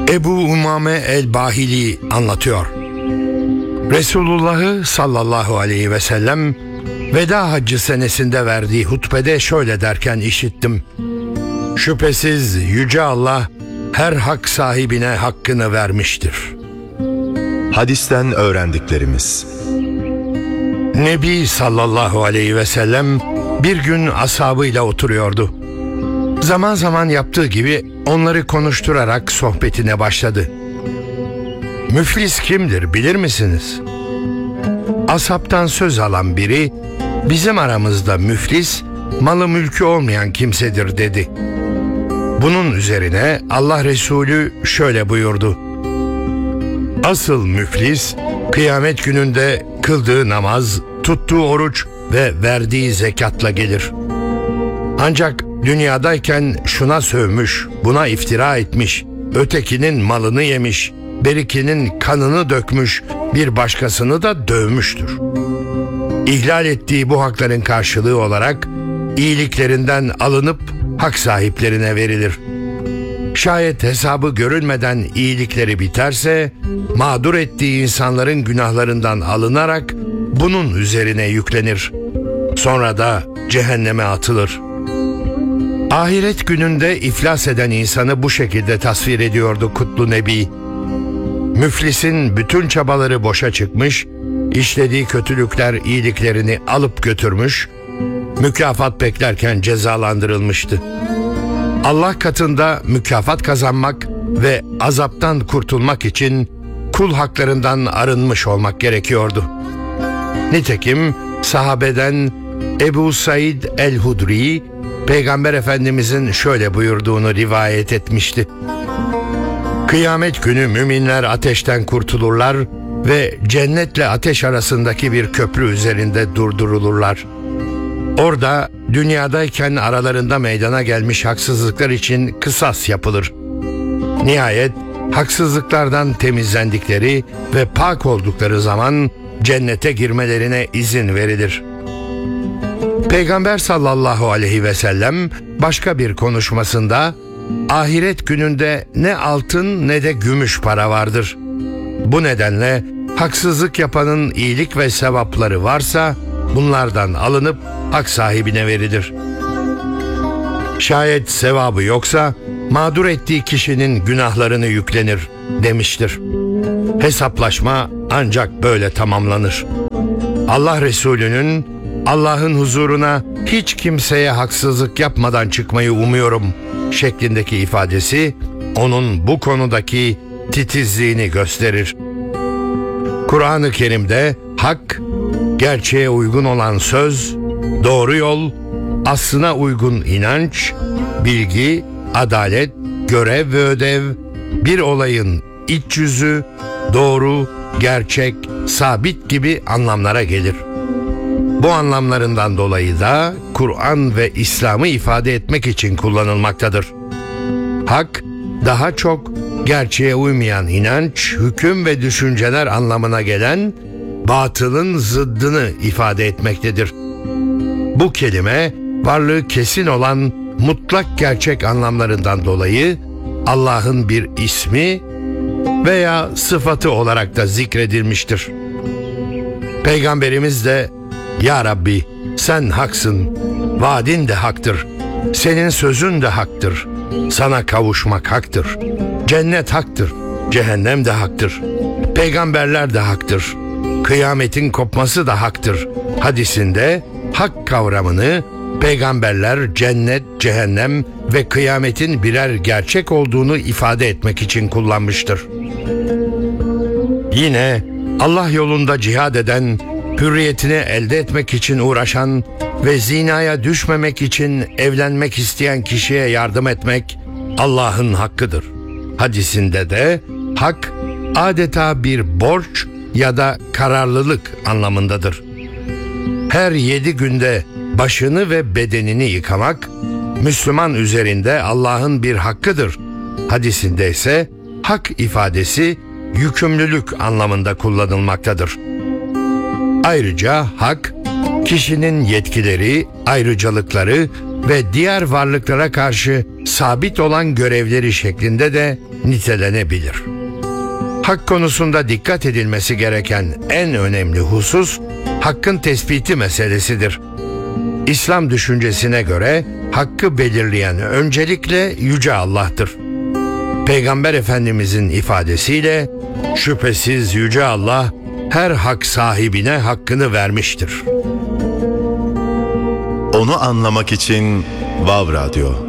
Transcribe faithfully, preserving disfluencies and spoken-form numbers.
Ebu Umame el-Bahili anlatıyor. Resulullah'ı sallallahu aleyhi ve sellem veda haccı senesinde verdiği hutbede şöyle derken işittim. Şüphesiz Yüce Allah her hak sahibine hakkını vermiştir. Hadisten öğrendiklerimiz: Nebi sallallahu aleyhi ve sellem bir gün ashabıyla oturuyordu. Zaman zaman yaptığı gibi onları konuşturarak sohbetine başladı. Müflis kimdir bilir misiniz? Ashabtan söz alan biri, bizim aramızda müflis, malı mülkü olmayan kimsedir dedi. Bunun üzerine Allah Resulü şöyle buyurdu. Asıl müflis, kıyamet gününde kıldığı namaz, tuttuğu oruç ve verdiği zekatla gelir. Ancak dünyadayken şuna sövmüş, buna iftira etmiş, ötekinin malını yemiş, berikinin kanını dökmüş, bir başkasını da dövmüştür. İhlal ettiği bu hakların karşılığı olarak iyiliklerinden alınıp hak sahiplerine verilir. Şayet hesabı görülmeden iyilikleri biterse, mağdur ettiği insanların günahlarından alınarak bunun üzerine yüklenir. Sonra da cehenneme atılır. Ahiret gününde iflas eden insanı bu şekilde tasvir ediyordu Kutlu Nebi. Müflisin bütün çabaları boşa çıkmış, işlediği kötülükler iyiliklerini alıp götürmüş, mükafat beklerken cezalandırılmıştı. Allah katında mükafat kazanmak ve azaptan kurtulmak için kul haklarından arınmış olmak gerekiyordu. Nitekim sahabeden Ebu Said el-Hudri, Peygamber Efendimizin şöyle buyurduğunu rivayet etmişti. Kıyamet günü müminler ateşten kurtulurlar ve cennetle ateş arasındaki bir köprü üzerinde durdurulurlar. Orada dünyadayken aralarında meydana gelmiş haksızlıklar için kısas yapılır. Nihayet haksızlıklardan temizlendikleri ve pak oldukları zaman cennete girmelerine izin verilir. Peygamber sallallahu aleyhi ve sellem başka bir konuşmasında ahiret gününde ne altın ne de gümüş para vardır. Bu nedenle haksızlık yapanın iyilik ve sevapları varsa bunlardan alınıp hak sahibine verilir. Şayet sevabı yoksa mağdur ettiği kişinin günahlarını yüklenir demiştir. Hesaplaşma ancak böyle tamamlanır. Allah Resulü'nün Allah'ın huzuruna hiç kimseye haksızlık yapmadan çıkmayı umuyorum şeklindeki ifadesi onun bu konudaki titizliğini gösterir. Kur'an-ı Kerim'de hak, gerçeğe uygun olan söz, doğru yol, aslına uygun inanç, bilgi, adalet, görev ve ödev, bir olayın iç yüzü, doğru, gerçek, sabit gibi anlamlara gelir. Bu anlamlarından dolayı da Kur'an ve İslam'ı ifade etmek için kullanılmaktadır. Hak, daha çok gerçeğe uymayan inanç, hüküm ve düşünceler anlamına gelen batılın zıddını ifade etmektedir. Bu kelime varlığı kesin olan mutlak gerçek anlamlarından dolayı Allah'ın bir ismi veya sıfatı olarak da zikredilmiştir. Peygamberimiz de "Ya Rabbi, sen haksın, vaadin de haktır, senin sözün de haktır, sana kavuşmak haktır, cennet haktır, cehennem de haktır, peygamberler de haktır, kıyametin kopması da haktır" hadisinde hak kavramını peygamberler, cennet, cehennem ve kıyametin birer gerçek olduğunu ifade etmek için kullanmıştır. Yine Allah yolunda cihad eden, hürriyetini elde etmek için uğraşan ve zinaya düşmemek için evlenmek isteyen kişiye yardım etmek Allah'ın hakkıdır hadisinde de hak adeta bir borç ya da kararlılık anlamındadır. Her yedi günde başını ve bedenini yıkamak Müslüman üzerinde Allah'ın bir hakkıdır hadisinde ise hak ifadesi yükümlülük anlamında kullanılmaktadır. Ayrıca hak, kişinin yetkileri, ayrıcalıkları ve diğer varlıklara karşı sabit olan görevleri şeklinde de nitelenebilir. Hak konusunda dikkat edilmesi gereken en önemli husus, hakkın tespiti meselesidir. İslam düşüncesine göre hakkı belirleyen öncelikle Yüce Allah'tır. Peygamber Efendimizin ifadesiyle, şüphesiz Yüce Allah her hak sahibine hakkını vermiştir. Onu anlamak için Vav Radyo.